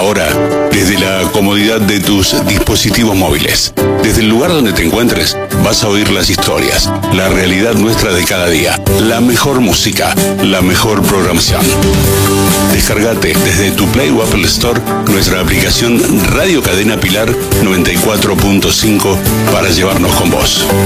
Ahora, desde la comodidad de tus dispositivos móviles, desde el lugar donde te encuentres, vas a oír las historias, la realidad nuestra de cada día, la mejor música, la mejor programación. Descargate desde tu Play o Apple Store nuestra aplicación Radio Cadena Pilar 94.5 para llevarnos con vos.